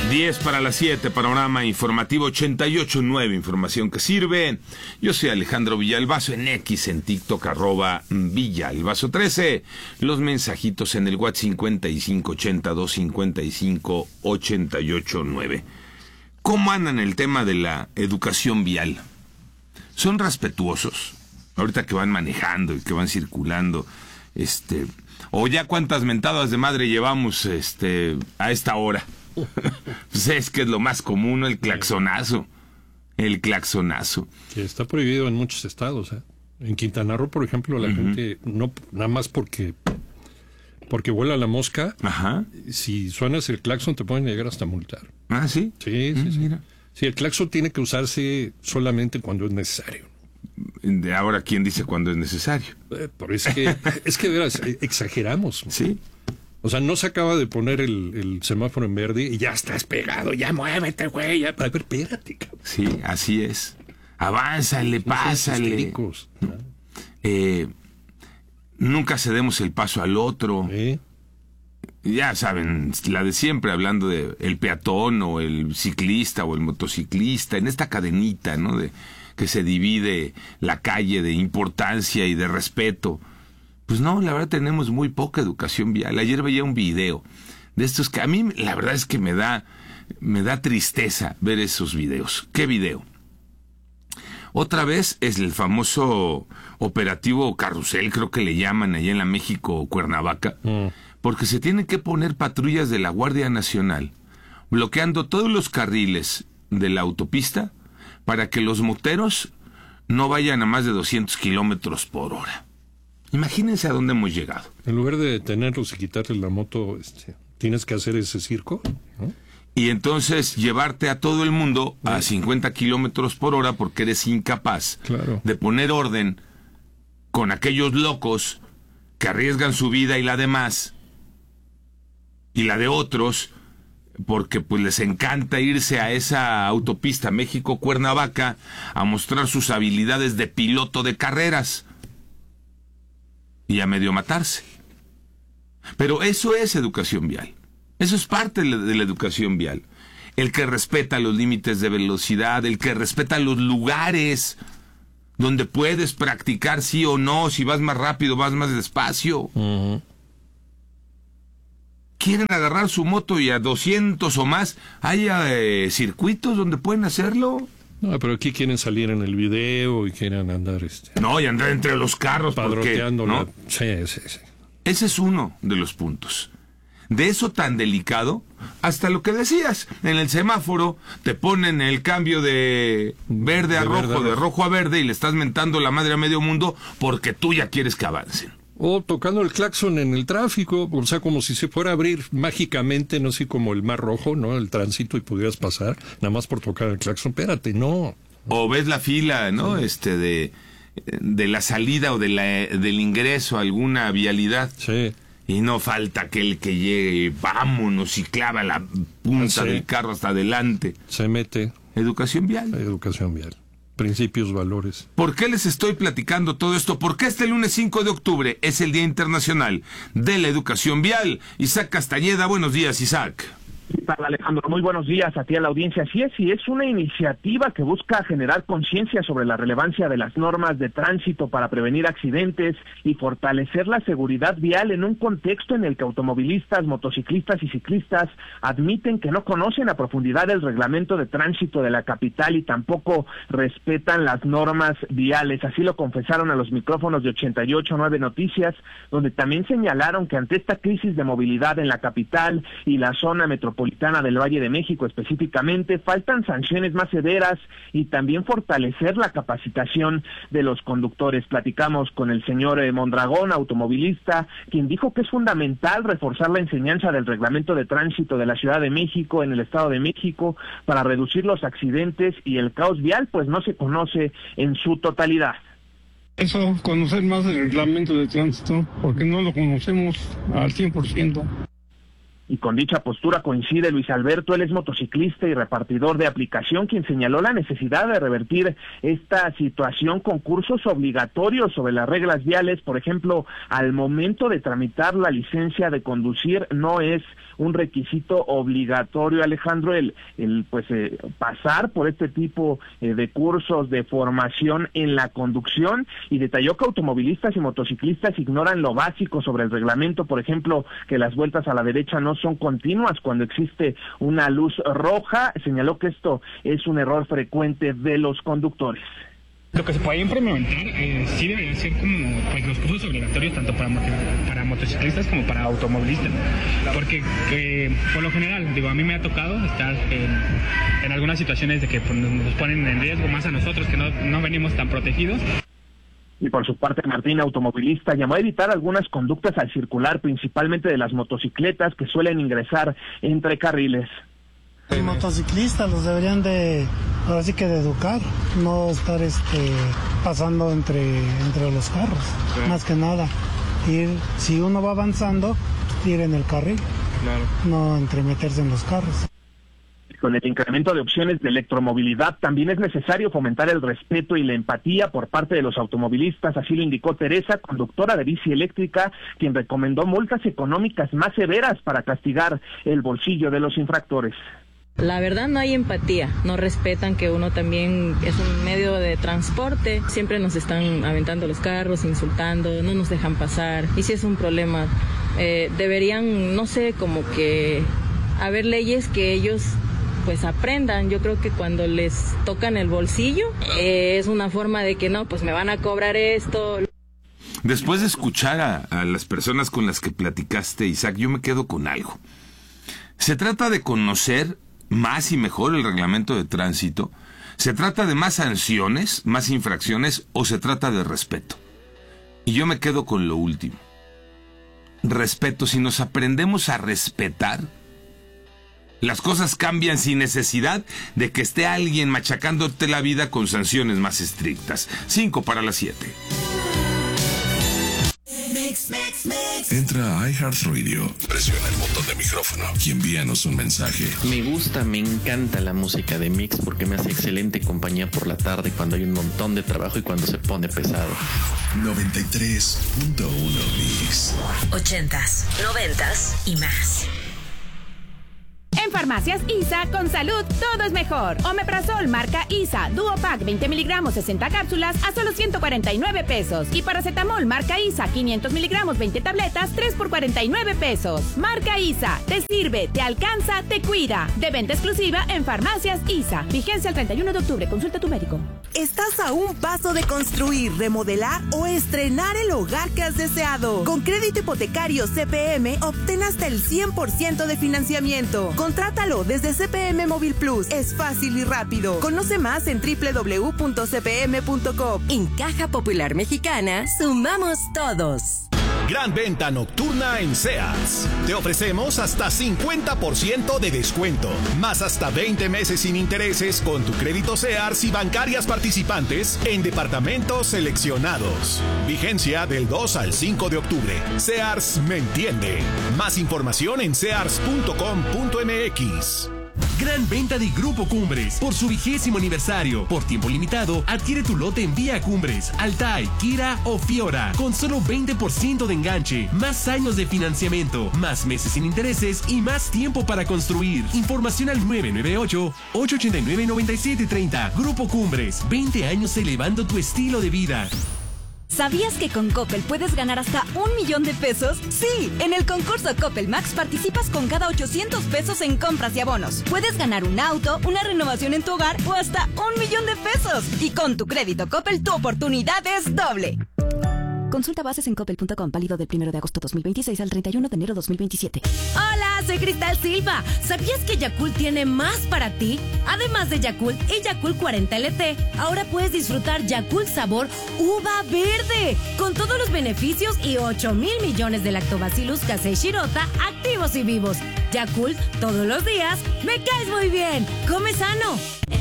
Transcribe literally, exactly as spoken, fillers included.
diez para las siete, panorama informativo ochenta y ocho punto nueve, información que sirve. Yo soy Alejandro Villalbazo, en X, en TikTok, arroba Villalbazo trece. Los mensajitos en el WhatsApp cincuenta y cinco ochenta y dos cincuenta y cinco ochenta y ocho nueve. ¿Cómo andan el tema de la educación vial? ¿Son respetuosos? Ahorita que van manejando y que van circulando, este, o ya cuántas mentadas de madre llevamos, este, a esta hora. Pues es que es lo más común, el claxonazo. El claxonazo. Que está prohibido en muchos estados, ¿eh? En Quintana Roo, por ejemplo, la uh-huh. gente, no nada más porque porque vuela la mosca, ajá. Si suenas el claxon te pueden llegar hasta multar. Ah, ¿sí? Sí, sí, mm, sí. Mira. Sí, el claxon tiene que usarse solamente cuando es necesario. De ahora, ¿quién dice cuándo es necesario? Eh, pero es que, es que, verás, exageramos. Sí. O sea, no se acaba de poner el, el semáforo en verde y ya estás pegado, ya muévete, güey. Ya. A ver, espérate, cabrón. Sí, así es. Avánzale, pásale. ¿No? Eh, nunca cedemos el paso al otro. ¿Eh? Ya saben, la de siempre, hablando de el peatón o el ciclista o el motociclista, en esta cadenita, ¿no? De que se divide la calle de importancia y de respeto. Pues no, la verdad tenemos muy poca educación vial. Ayer veía un video de estos que a mí la verdad es que me da me da tristeza ver esos videos. ¿Qué video? Otra vez es el famoso operativo Carrusel, creo que le llaman allá en la México Cuernavaca, mm. porque se tienen que poner patrullas de la Guardia Nacional bloqueando todos los carriles de la autopista para que los moteros no vayan a más de doscientos kilómetros por hora. Imagínense a dónde hemos llegado. En lugar de detenerlos y quitarles la moto, este, tienes que hacer ese circo, ¿no? Y entonces llevarte a todo el mundo a cincuenta kilómetros por hora porque eres incapaz claro. de poner orden con aquellos locos que arriesgan su vida y la de más y la de otros porque pues les encanta irse a esa autopista México-Cuernavaca a mostrar sus habilidades de piloto de carreras y a medio matarse. Pero eso es educación vial. Eso es parte de la, de la educación vial. El que respeta los límites de velocidad, el que respeta los lugares donde puedes practicar sí o no, si vas más rápido, vas más despacio. Uh-huh. Quieren agarrar su moto y a doscientos o más, hay eh, circuitos donde pueden hacerlo. No, pero aquí quieren salir en el video y quieren andar este no, y andar entre los carros padroteando, ¿no? La... Sí, sí, sí. Ese es uno de los puntos. De eso tan delicado, hasta lo que decías, en el semáforo te ponen el cambio de verde a de rojo, verde, de rojo a verde, y le estás mentando la madre a medio mundo porque tú ya quieres que avancen. O tocando el claxon en el tráfico, o sea, como si se fuera a abrir mágicamente, no sé, como el mar rojo, ¿no? El tránsito y pudieras pasar, nada más por tocar el claxon. Espérate, no. O ves la fila, ¿no? Sí. Este, de, de la salida o de la, del ingreso a alguna vialidad. Sí. Y no falta aquel que llegue, vámonos, y clava la punta sí. del carro hasta adelante. Se mete. Educación vial. Educación vial. Principios, valores. ¿Por qué les estoy platicando todo esto? Porque este lunes cinco de octubre es el Día Internacional de la Educación Vial. Isaac Castañeda, buenos días, Isaac. ¿Qué tal, Alejandro? Muy buenos días a ti, a la audiencia. Así es, y es una iniciativa que busca generar conciencia sobre la relevancia de las normas de tránsito para prevenir accidentes y fortalecer la seguridad vial en un contexto en el que automovilistas, motociclistas y ciclistas admiten que no conocen a profundidad el reglamento de tránsito de la capital y tampoco respetan las normas viales. Así lo confesaron a los micrófonos de ochenta y ocho punto nueve Noticias, donde también señalaron que ante esta crisis de movilidad en la capital y la zona metropolitana del Valle de México específicamente, faltan sanciones más severas y también fortalecer la capacitación de los conductores. Platicamos con el señor eh, Mondragón, automovilista, quien dijo que es fundamental reforzar la enseñanza del reglamento de tránsito de la Ciudad de México en el Estado de México para reducir los accidentes y el caos vial, pues no se conoce en su totalidad. Eso, conocer más el reglamento de tránsito, porque no lo conocemos al cien por ciento. Y con dicha postura coincide Luis Alberto, él es motociclista y repartidor de aplicación, quien señaló la necesidad de revertir esta situación con cursos obligatorios sobre las reglas viales. Por ejemplo, al momento de tramitar la licencia de conducir no es un requisito obligatorio, Alejandro, el, el pues eh, pasar por este tipo eh, de cursos de formación en la conducción, y detalló que automovilistas y motociclistas ignoran lo básico sobre el reglamento, por ejemplo, que las vueltas a la derecha no son continuas cuando existe una luz roja. Señaló que esto es un error frecuente de los conductores. Lo que se puede implementar eh, sí debería ser como pues, los cursos obligatorios tanto para, para motociclistas como para automovilistas, porque eh, por lo general, digo, a mí me ha tocado estar en, en algunas situaciones de que pues, nos ponen en riesgo más a nosotros que no, no venimos tan protegidos. Y por su parte, Martín, automovilista, llamó a evitar algunas conductas al circular, principalmente de las motocicletas que suelen ingresar entre carriles. Los motociclistas los deberían de, ahora sí que de educar, no estar este pasando entre, entre los carros, sí. Más que nada, ir, si uno va avanzando, ir en el carril, claro. No entremeterse en los carros. Con el incremento de opciones de electromovilidad, también es necesario fomentar el respeto y la empatía por parte de los automovilistas, así lo indicó Teresa, conductora de bici eléctrica, quien recomendó multas económicas más severas para castigar el bolsillo de los infractores. La verdad no hay empatía, no respetan que uno también es un medio de transporte, siempre nos están aventando los carros, insultando, no nos dejan pasar, y si es un problema, eh, deberían, no sé, como que haber leyes que ellos pues aprendan. Yo creo que cuando les tocan el bolsillo eh, es una forma de que no, pues me van a cobrar esto. Después de escuchar a, a las personas con las que platicaste, Isaac, yo me quedo con algo. Se trata de conocer más y mejor el reglamento de tránsito. ¿Se trata de más sanciones, más infracciones, o se trata de respeto? Y yo me quedo con lo último. Respeto. Si nos aprendemos a respetar, las cosas cambian sin necesidad de que esté alguien machacándote la vida con sanciones más estrictas. Cinco para las siete. Entra a iHeartRadio, presiona el botón de micrófono y envíanos un mensaje. Me gusta, me encanta la música de Mix porque me hace excelente compañía por la tarde cuando hay un montón de trabajo y cuando se pone pesado. noventa y tres punto uno Mix. Ochentas, noventas y más. En Farmacias ISA, con salud, todo es mejor. Omeprazol marca ISA, Duopack veinte miligramos, sesenta cápsulas a solo ciento cuarenta y nueve pesos. Y paracetamol marca ISA, quinientos miligramos, veinte tabletas, tres por cuarenta y nueve pesos. Marca ISA, te sirve, te alcanza, te cuida. De venta exclusiva en Farmacias ISA. Vigencia el treinta y uno de octubre, consulta a tu médico. Estás a un paso de construir, remodelar o estrenar el hogar que has deseado. Con crédito hipotecario C P M, obtén hasta el cien por ciento de financiamiento. Contrátalo desde C P M Móvil Plus. Es fácil y rápido. Conoce más en doble u doble u doble u punto c p m punto com. En Caja Popular Mexicana, sumamos todos. Gran venta nocturna en Sears. Te ofrecemos hasta cincuenta por ciento de descuento, más hasta veinte meses sin intereses con tu crédito Sears y bancarias participantes en departamentos seleccionados. Vigencia del dos al cinco de octubre. Sears me entiende. Más información en sears punto com punto m x. Gran venta de Grupo Cumbres por su vigésimo aniversario. Por tiempo limitado, adquiere tu lote en Vía Cumbres, Altai, Kira o Fiora con solo veinte por ciento de enganche, más años de financiamiento, más meses sin intereses y más tiempo para construir. Información al nueve nueve ocho, ocho ocho nueve, nueve siete tres cero. Grupo Cumbres, veinte años elevando tu estilo de vida. ¿Sabías que con Coppel puedes ganar hasta un millón de pesos? Sí, en el concurso Coppel Max participas con cada ochocientos pesos en compras y abonos. Puedes ganar un auto, una renovación en tu hogar o hasta un millón de pesos. Y con tu crédito Coppel, tu oportunidad es doble. Consulta bases en coppel punto com, válido del primero de agosto dos mil veintiséis al treinta y uno de enero dos mil veintisiete. Hola, soy Cristal Silva. ¿Sabías que Yakult tiene más para ti? Además de Yakult y Yakult cuarenta L T, ahora puedes disfrutar Yakult sabor uva verde, con todos los beneficios y ocho mil millones de lactobacillus casei shirota activos y vivos. Yakult, todos los días, me caes muy bien. Come sano.